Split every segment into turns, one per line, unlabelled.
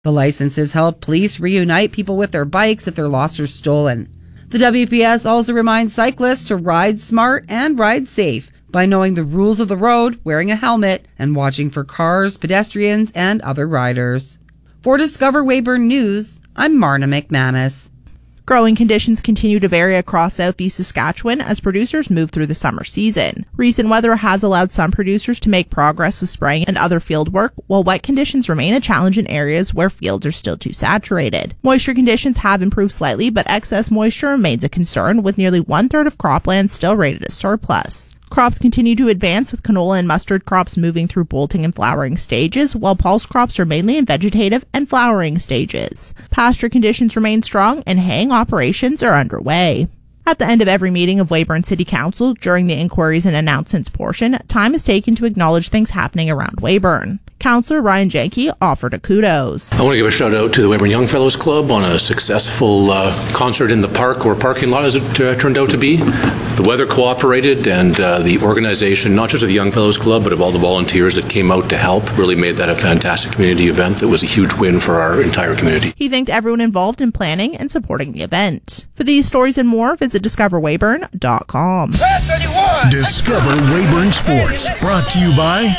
The licenses help police reunite people with their bikes if they're lost or stolen. The WPS also reminds cyclists to ride smart and ride safe by knowing the rules of the road, wearing a helmet, and watching for cars, pedestrians, and other riders. For Discover Weyburn News, I'm Marna McManus.
Growing conditions continue to vary across southeast Saskatchewan as producers move through the summer season. Recent weather has allowed some producers to make progress with spraying and other field work, while wet conditions remain a challenge in areas where fields are still too saturated. Moisture conditions have improved slightly, but excess moisture remains a concern, with nearly one-third of cropland still rated as surplus. Crops continue to advance, with canola and mustard crops moving through bolting and flowering stages, while pulse crops are mainly in vegetative and flowering stages. Pasture conditions remain strong and haying operations are underway. At the end of every meeting of Weyburn City Council, during the inquiries and announcements portion, time is taken to acknowledge things happening around Weyburn. Councillor Ryan Janke offered a kudos.
I want to give a shout out to the Weyburn Young Fellows Club on a successful concert in the park or parking lot, as it turned out to be. The weather cooperated, and the organization, not just of the Young Fellows Club, but of all the volunteers that came out to help, really made that a fantastic community event that was a huge win for our entire community.
He thanked everyone involved in planning and supporting the event. For these stories and more, visit discoverweyburn.com.
Discover Weyburn Sports, brought to you by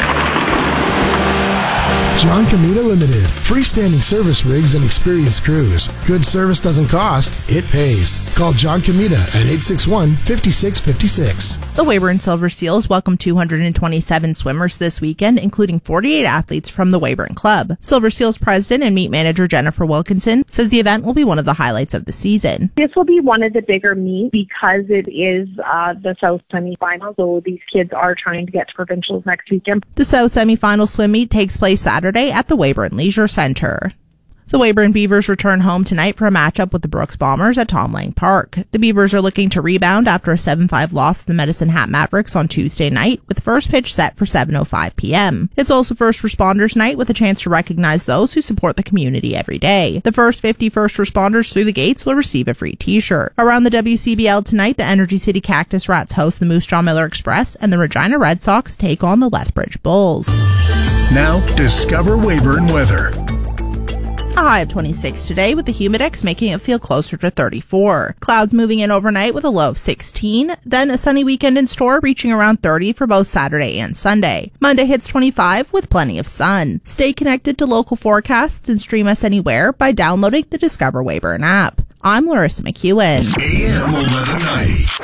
John Comita Limited. Freestanding service rigs and experienced crews. Good service doesn't cost, it pays. Call John Comita at 861-5656.
The Weyburn Silver Seals welcome 227 swimmers this weekend, including 48 athletes from the Weyburn Club. Silver Seals president and meet manager Jennifer Wilkinson says the event will be one of the highlights of the season.
This will be one of the bigger meets because it is the South semifinal, so these kids are trying to get to provincials next weekend.
The South semifinal swim meet takes place Saturday at the Weyburn Leisure Centre. The Weyburn Beavers return home tonight for a matchup with the Brooks Bombers at Tom Lang Park. The Beavers are looking to rebound after a 7-5 loss to the Medicine Hat Mavericks on Tuesday night, with first pitch set for 7:05 p.m. It's also First Responders Night, with a chance to recognize those who support the community every day. The first 50 first responders through the gates will receive a free t-shirt. Around the WCBL tonight, the Energy City Cactus Rats host the Moose Jaw Miller Express, and the Regina Red Sox take on the Lethbridge Bulls.
Now, Discover Weyburn weather.
A high of 26 today, with the humidex making it feel closer to 34. Clouds moving in overnight with a low of 16. Then a sunny weekend in store, reaching around 30 for both Saturday and Sunday. Monday hits 25 with plenty of sun. Stay connected to local forecasts and stream us anywhere by downloading the Discover Weyburn app. I'm Larissa McEwen.
AM 1190.